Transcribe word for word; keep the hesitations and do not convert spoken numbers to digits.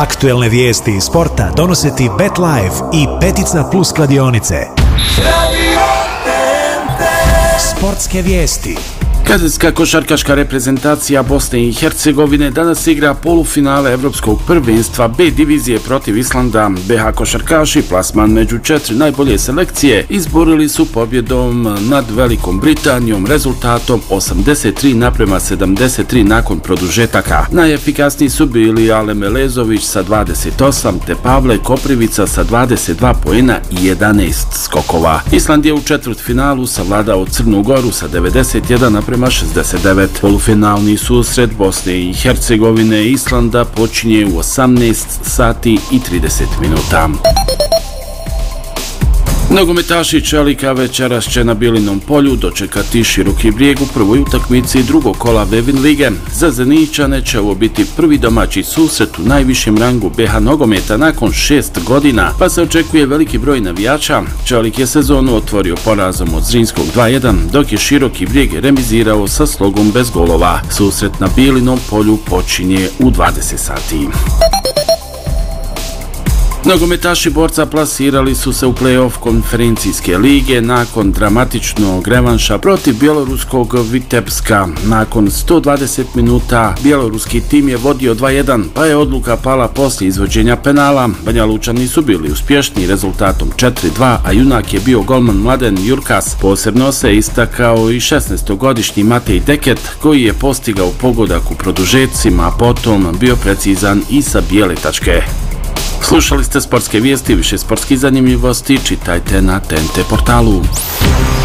Aktuelne vijesti iz sporta donose ti BetLife i Petica Plus kladionice. Sportske vijesti. Kadetska košarkaška reprezentacija Bosne i Hercegovine danas igra polufinale Evropskog prvenstva B divizije protiv Islanda. B H košarkaši, plasman među četiri najbolje selekcije, izborili su pobjedom nad Velikom Britanijom rezultatom osamdeset tri naprema sedamdeset tri nakon produžetaka. Najefikasniji su bili Ale Melezović sa dvadeset osam te Pavle Koprivica sa dvadeset dva poena i jedanaest skokova. Island je u četvrtfinalu savladao Crnu Goru sa devedeset jedan naprema šezdeset devet. Polufinalni susret Bosne i Hercegovine i Islanda počinje u osamnaest sati i trideset minuta. Nogometaši Čelika večeras će na Bilinom polju dočekati Široki Brijeg u prvoj utakmici drugog kola Vevin lige. Za Zeničane će ovo biti prvi domaći susret u najvišem rangu B H nogometa nakon šest godina, pa se očekuje veliki broj navijača. Čelik je sezonu otvorio porazom od Zrinskog dva jedan, dok je Široki Brijeg remizirao sa Slogom bez golova. Susret na Bilinom polju počinje u dvadeset sati. Nogometaši Borca plasirali su se u play-off konferencijske lige nakon dramatičnog revanša protiv bjeloruskog Vitebska. Nakon sto dvadeset minuta bjeloruski tim je vodio dva jedan, pa je odluka pala poslije izvođenja penala. Banjalučani su bili uspješni rezultatom četiri dva, a junak je bio golman Mladen Jurkas. Posebno se istakao i šesnaestogodišnji Matej Deket, koji je postigao pogodak u produžecima, a potom bio precizan i sa bijele tačke. Slušali ste sportske vijesti, više sportskih zanimljivosti čitajte na T N T portalu.